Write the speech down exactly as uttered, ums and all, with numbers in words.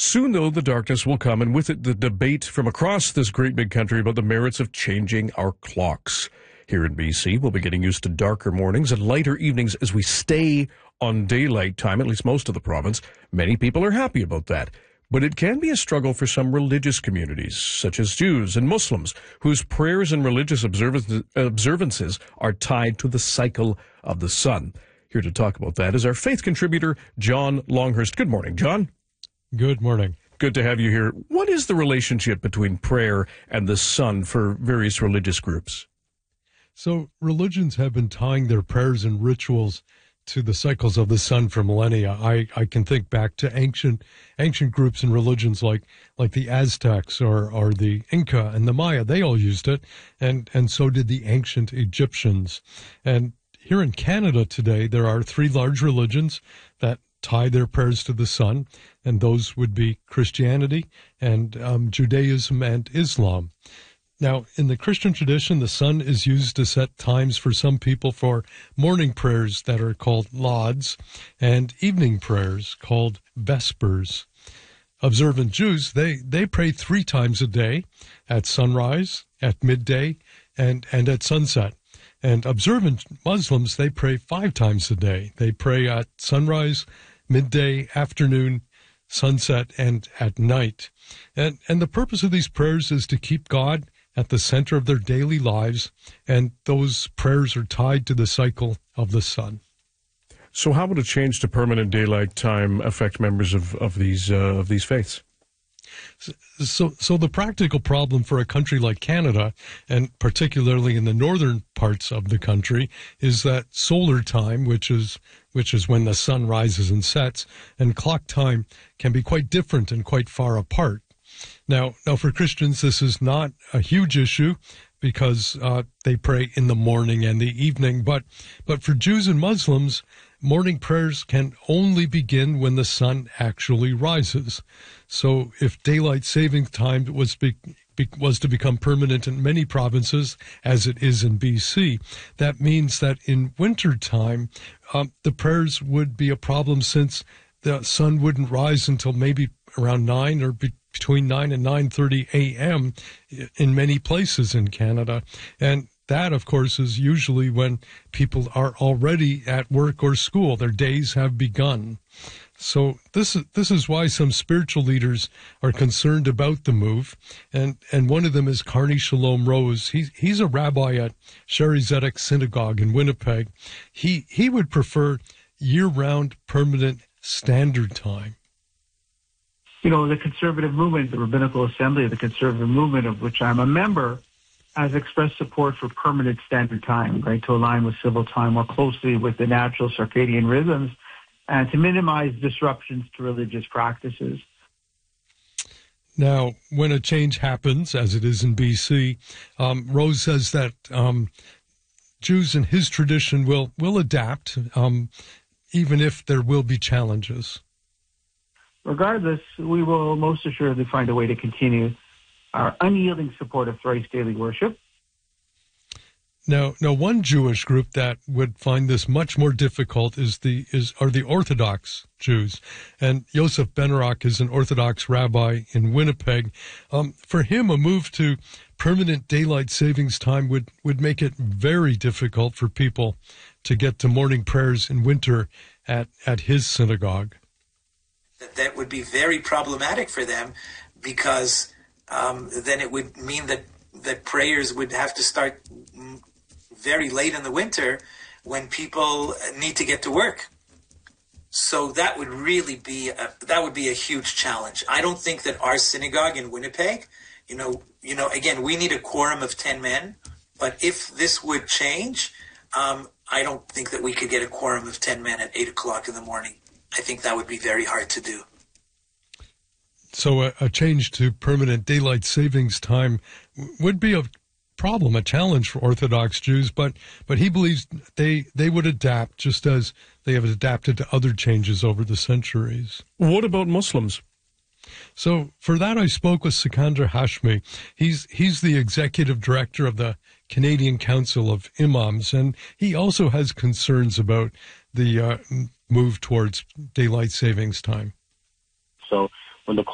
Soon, though, the darkness will come, and with it the debate from across this great big country about the merits of changing our clocks. Here in B C, we'll be getting used to darker mornings and lighter evenings as we stay on daylight time, at least most of the province. Many people are happy about that. But it can be a struggle for some religious communities, such as Jews and Muslims, whose prayers and religious observances are tied to the cycle of the sun. Here to talk about that is our faith contributor, John Longhurst. Good morning, John. Good morning. Good to have you here. What is the relationship between prayer and the sun for various religious groups? So religions have been tying their prayers and rituals to the cycles of the sun for millennia. I, I can think back to ancient ancient groups and religions like like the Aztecs or, or the Inca and the Maya. They all used it, and, and so did the ancient Egyptians. And here in Canada today, there are three large religions that tie their prayers to the sun, and those would be Christianity and um, Judaism and Islam. Now, in the Christian tradition, the sun is used to set times for some people for morning prayers that are called lauds and evening prayers called vespers. Observant Jews, they, they pray three times a day, at sunrise, at midday, and, and at sunset. And observant Muslims, they pray five times a day. They pray at sunrise, midday, afternoon, sunset, and at night. And, and the purpose of these prayers is to keep God at the center of their daily lives, and those prayers are tied to the cycle of the sun. So how would a change to permanent daylight time affect members of, of these uh, of these faiths? So, so the practical problem for a country like Canada, and particularly in the northern parts of the country, is that solar time, which is which is when the sun rises and sets, and clock time can be quite different and quite far apart. Now, now for Christians, this is not a huge issue because uh, they pray in the morning and the evening. But, but for Jews and Muslims, morning prayers can only begin when the sun actually rises. So if daylight saving time was be, be, was to become permanent in many provinces, as it is in B C, that means that in wintertime, um, the prayers would be a problem since the sun wouldn't rise until maybe around nine or be, between nine and nine thirty a.m. in many places in Canada. And that, of course, is usually when people are already at work or school. Their days have begun. So this is, this is why some spiritual leaders are concerned about the move. And, and one of them is Carney Shalom Rose. He, he's a rabbi at Sherry Zedek Synagogue in Winnipeg. He, he would prefer year-round permanent standard time. You know, the conservative movement, the Rabbinical Assembly of the Conservative Movement, of which I'm a member, has expressed support for permanent standard time, right, to align with civil time more closely with the natural circadian rhythms and to minimize disruptions to religious practices. Now, when a change happens, as it is in B C, um, Rose says that um, Jews in his tradition will, will adapt, um, even if there will be challenges. Regardless, we will most assuredly find a way to continue our unyielding support of thrice daily worship. Now, now, one Jewish group that would find this much more difficult is the is are the Orthodox Jews, and Yosef Benarak is an Orthodox rabbi in Winnipeg. Um, for him, a move to permanent daylight savings time would would make it very difficult for people to get to morning prayers in winter at at his synagogue. That that would be very problematic for them, because um, then it would mean that that prayers would have to start very late in the winter when people need to get to work. So that would really be a, that would be a huge challenge. I don't think that our synagogue in Winnipeg, you know, you know, again, we need a quorum of ten men, but if this would change, um, I don't think that we could get a quorum of ten men at eight o'clock in the morning. I think that would be very hard to do. So a, a change to permanent daylight savings time would be a problem, a challenge for Orthodox Jews, but but he believes they they would adapt just as they have adapted to other changes over the centuries. What about Muslims? So for that, I spoke with Sikandar Hashmi. He's he's the executive director of the Canadian Council of Imams, and he also has concerns about the uh, move towards daylight savings time. So when the